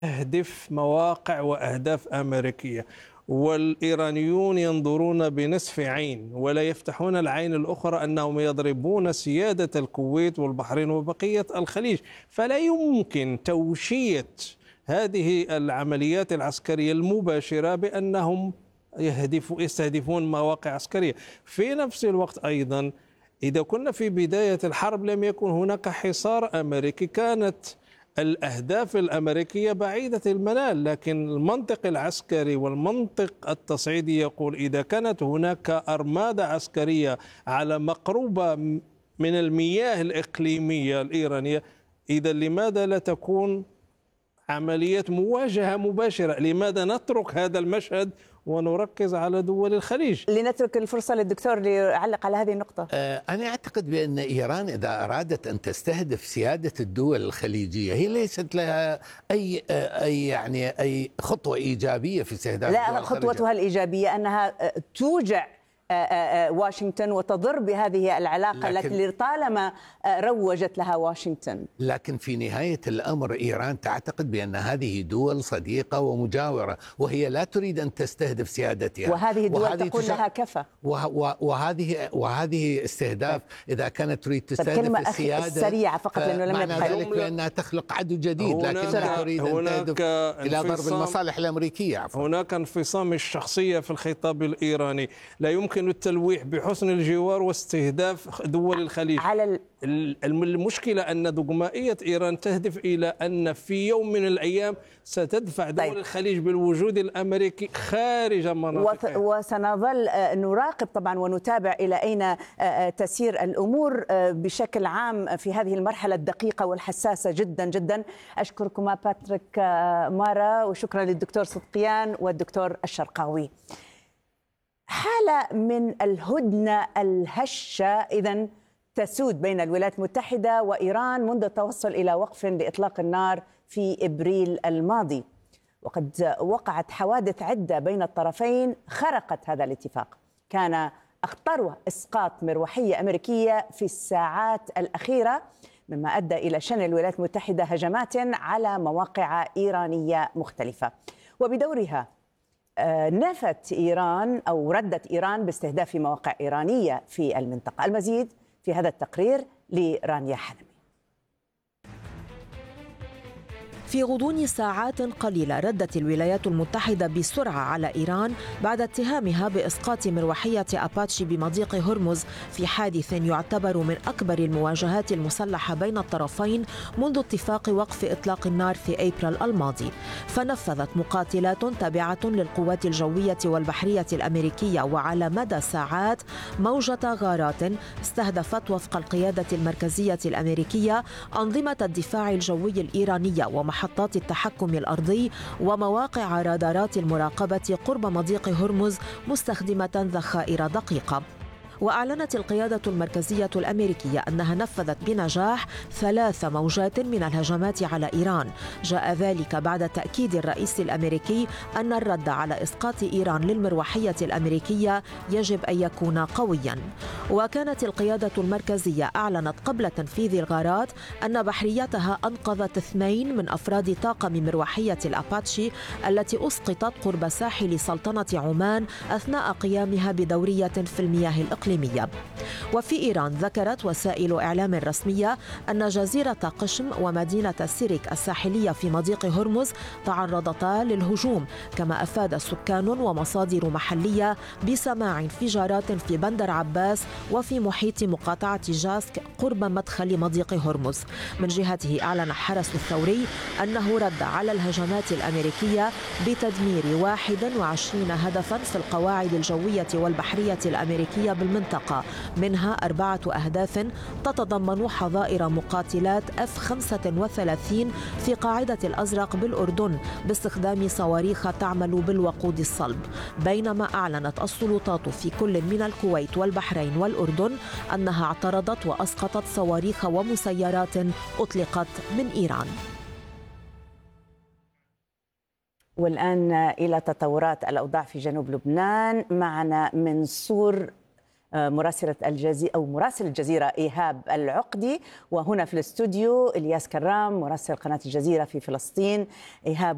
تهدف مواقع وأهداف أمريكية، والإيرانيون ينظرون بنصف عين ولا يفتحون العين الأخرى أنهم يضربون سيادة الكويت والبحرين وبقية الخليج. فلا يمكن توشية هذه العمليات العسكرية المباشرة بأنهم يستهدفون مواقع عسكرية. في نفس الوقت أيضا إذا كنا في بداية الحرب لم يكن هناك حصار أمريكي، كانت الأهداف الأمريكية بعيدة المنال، لكن المنطق العسكري والمنطق التصعيدي يقول إذا كانت هناك أرمادة عسكرية على مقربة من المياه الإقليمية الإيرانية، إذا لماذا لا تكون عملية مواجهة مباشرة؟ لماذا نترك هذا المشهد ونركز على دول الخليج؟ لنترك الفرصة للدكتور ليعلق على هذه النقطة. أنا أعتقد بأن إيران إذا أرادت أن تستهدف سيادة الدول الخليجية هي ليست لها أي خطوة إيجابية في استهداف لا، خطوتها الإيجابية أنها توجع واشنطن وتضر بهذه العلاقة التي لطالما روجت لها واشنطن. لكن في نهاية الأمر إيران تعتقد بأن هذه دول صديقة ومجاورة، وهي لا تريد أن تستهدف سيادتها، وهذه الدول تقول لها كفى. وهذه استهداف إذا كانت تريد تستهدف السيادة سريعة فقط لأنه لم معنى ذلك بأنها تخلق عدو جديد، لكنها تريد أن تهدف إلى ضرب المصالح الأمريكية. عفوا. هناك انفصام الشخصية في الخطاب الإيراني، لا يمكن التلويح بحسن الجوار واستهداف دول الخليج. المشكلة أن دغمائية إيران تهدف إلى أن في يوم من الأيام ستدفع دول الخليج بالوجود الأمريكي خارج مناطقها. وسنظل نراقب طبعا ونتابع إلى أين تسير الأمور بشكل عام في هذه المرحلة الدقيقة والحساسة جدا جدا. أشكركما باتريك مارا، وشكرا للدكتور صدقيان والدكتور الشرقاوي. حالة من الهدنة الهشة إذن تسود بين الولايات المتحدة وإيران منذ التوصل إلى وقف لإطلاق النار في إبريل الماضي، وقد وقعت حوادث عدة بين الطرفين خرقت هذا الاتفاق. كان أخطرها إسقاط مروحية أمريكية في الساعات الأخيرة، مما أدى إلى شن الولايات المتحدة هجمات على مواقع إيرانية مختلفة. وبدورها نفت إيران أو ردت إيران باستهداف مواقع إيرانية في المنطقة. المزيد في هذا التقرير لرانيا حلمي. في غضون ساعات قليلة ردت الولايات المتحدة بسرعة على إيران بعد اتهامها بإسقاط مروحية أباتشي بمضيق هرمز في حادث يعتبر من أكبر المواجهات المسلحة بين الطرفين منذ اتفاق وقف إطلاق النار في أبريل الماضي. فنفذت مقاتلات تابعة للقوات الجوية والبحرية الأمريكية وعلى مدى ساعات موجة غارات استهدفت وفق القيادة المركزية الأمريكية أنظمة الدفاع الجوي الإيرانية ومحطات التحكم الأرضي ومواقع رادارات المراقبة قرب مضيق هرمز مستخدمة ذخائر دقيقة. وأعلنت القيادة المركزية الأمريكية أنها نفذت بنجاح 3 موجات من الهجمات على إيران. جاء ذلك بعد تأكيد الرئيس الأمريكي أن الرد على إسقاط إيران للمروحية الأمريكية يجب أن يكون قويا. وكانت القيادة المركزية أعلنت قبل تنفيذ الغارات أن بحريتها أنقذت 2 من أفراد طاقم مروحية الأباتشي التي أسقطت قرب ساحل سلطنة عمان أثناء قيامها بدورية في المياه الإقليمية. وفي إيران ذكرت وسائل إعلام رسمية أن جزيرة قشم ومدينة سيريك الساحلية في مضيق هرمز تعرضتا للهجوم، كما أفاد سكان ومصادر محلية بسماع انفجارات في بندر عباس وفي محيط مقاطعة جاسك قرب مدخل مضيق هرمز. من جهته أعلن حرس الثوري أنه رد على الهجمات الأمريكية بتدمير 21 هدفا في القواعد الجوية والبحرية الأمريكية بالمنطقة، منها 4 أهداف تتضمن حظائر مقاتلات F-35 في قاعدة الأزرق بالأردن باستخدام صواريخ تعمل بالوقود الصلب. بينما أعلنت السلطات في كل من الكويت والبحرين والأردن أنها اعترضت وأسقطت صواريخ ومسيرات أطلقت من إيران. والآن إلى تطورات الأوضاع في جنوب لبنان. معنا منصور مراسل الجزيرة إيهاب العقدي، وهنا في الاستوديو إلياس كرام مراسل قناة الجزيرة في فلسطين. إيهاب،